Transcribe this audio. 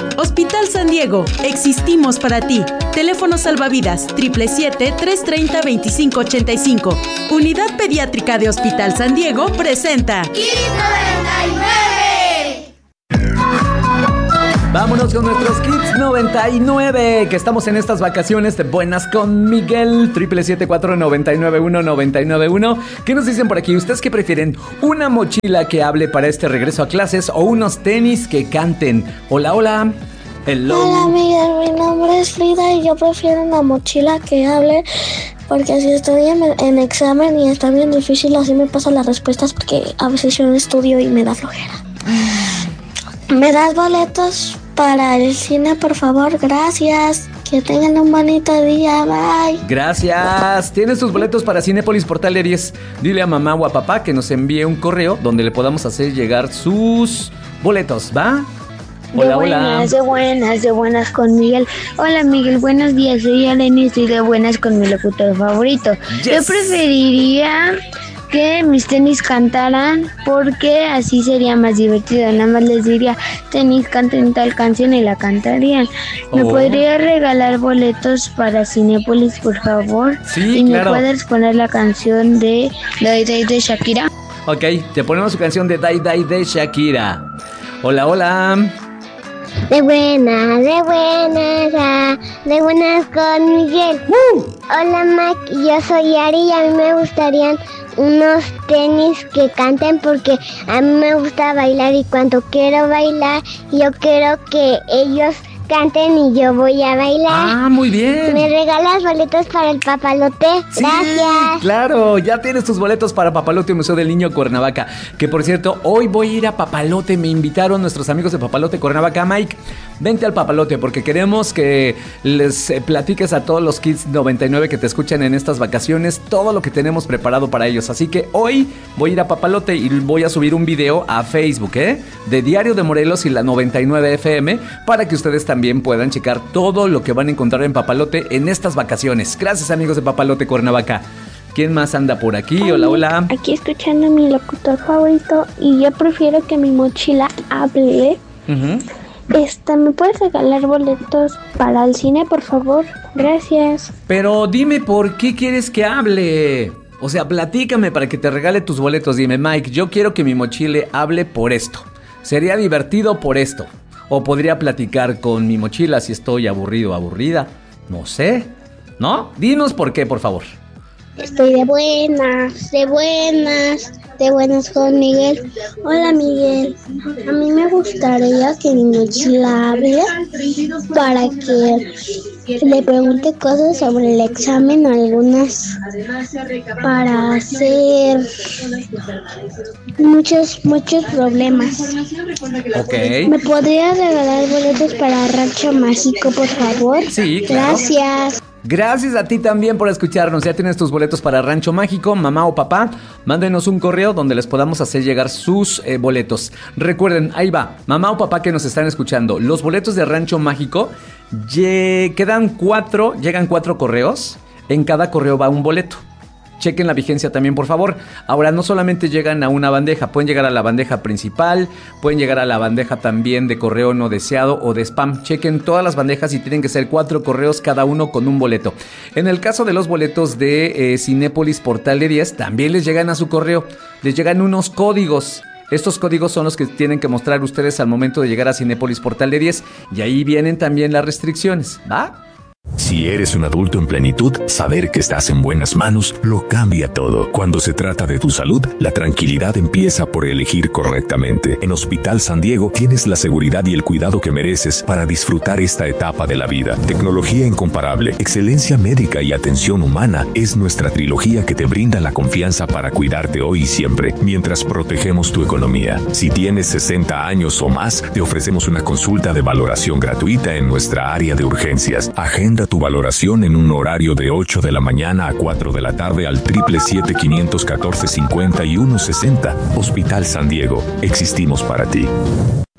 Hospital San Diego, existimos para ti. Teléfono salvavidas 777-330-2585. Unidad Pediátrica de Hospital San Diego presenta Kids 99. Vámonos con nuestros Kids 99, que estamos en estas vacaciones de buenas con Miguel. 777-499-1991. ¿Qué nos dicen por aquí? ¿Ustedes qué prefieren? ¿Una mochila que hable para este regreso a clases o unos tenis que canten? Hola, hola. Hello. Hola Miguel, mi nombre es Frida y yo prefiero una mochila que hable porque así estoy en examen y está bien difícil, así me pasan las respuestas porque a veces yo no estudio y me da flojera. ¿Me das boletos para el cine, por favor? Gracias. Que tengan un bonito día. Bye. Gracias. Tienes tus boletos para Cinépolis Portal 10. Dile a mamá o a papá que nos envíe un correo donde le podamos hacer llegar sus boletos, ¿va? Hola, hola. De buenas con Miguel. Hola Miguel, buenos días. Soy Elena y estoy de buenas con mi locutor favorito. Yes. Yo preferiría que mis tenis cantaran porque así sería más divertido. Nada más les diría, tenis canten tal canción y la cantarían. ¿Me podría regalar boletos para Cinépolis, por favor? Sí, y claro. me puedes poner la canción de Day Day de Shakira. Ok, te ponemos su canción de Die Die de Shakira. Hola, hola. De buenas con Miguel. Hola Mac, yo soy Ari y a mí me gustarían unos tenis que canten porque a mí me gusta bailar y cuando quiero bailar yo quiero que ellos canten y yo voy a bailar. Ah, muy bien. ¿Me regalas boletos para el papalote? Sí, Gracias. claro, ya tienes tus boletos para Papalote Museo del Niño Cuernavaca. Que por cierto, hoy voy a ir a Papalote. Me invitaron nuestros amigos de Papalote Cuernavaca. Mike, vente al Papalote porque queremos que les platiques a todos los Kids 99 que te escuchan en estas vacaciones todo lo que tenemos preparado para ellos. Así que hoy voy a ir a Papalote y voy a subir un video a Facebook, de Diario de Morelos y la 99 FM para que ustedes también puedan checar todo lo que van a encontrar en Papalote en estas vacaciones. Gracias, amigos de Papalote Cuernavaca. ¿Quién más anda por aquí? Hola, hola. Aquí escuchando a mi locutor favorito y yo prefiero que mi mochila hable. Uh-huh. ¿Me puedes regalar boletos para el cine, por favor? Gracias. Pero dime por qué quieres que hable. O sea, platícame para que te regale tus boletos. Dime, Mike, yo quiero que mi mochila hable por esto. Sería divertido por esto. O podría platicar con mi mochila si estoy aburrido o aburrida. No sé. ¿No? Dinos por qué, por favor. Estoy de buenas con Miguel. Hola Miguel, a mí me gustaría que mi mochila hable para que le pregunte cosas sobre el examen, algunas para hacer muchos problemas. Ok. ¿Me podría regalar boletos para Rancho Mágico, por favor? Sí, claro. Gracias. Gracias a ti también por escucharnos. Ya tienes tus boletos para Rancho Mágico. Mamá o papá, mándenos un correo donde les podamos hacer llegar sus boletos. Recuerden, ahí va, mamá o papá que nos están escuchando, los boletos de Rancho Mágico llegan 4 correos. En cada correo va un boleto. Chequen la vigencia también, por favor. Ahora, no solamente llegan a una bandeja, pueden llegar a la bandeja principal, pueden llegar a la bandeja también de correo no deseado o de spam. Chequen todas las bandejas y tienen que ser 4 correos, cada uno con un boleto. En el caso de los boletos de Cinépolis Portal 10, también les llegan a su correo. Les llegan unos códigos. Estos códigos son los que tienen que mostrar ustedes al momento de llegar a Cinépolis Portal 10. Y ahí vienen también las restricciones, ¿va? Si eres un adulto en plenitud, saber que estás en buenas manos lo cambia todo. Cuando se trata de tu salud, la tranquilidad empieza por elegir correctamente. En Hospital San Diego tienes la seguridad y el cuidado que mereces para disfrutar esta etapa de la vida. Tecnología incomparable, excelencia médica y atención humana es nuestra trilogía que te brinda la confianza para cuidarte hoy y siempre, mientras protegemos tu economía. Si tienes 60 años o más, te ofrecemos una consulta de valoración gratuita en nuestra área de urgencias. Agenda tu valoración en un horario de 8 de la mañana a 4 de la tarde al 777-514-5160. Hospital San Diego, existimos para ti.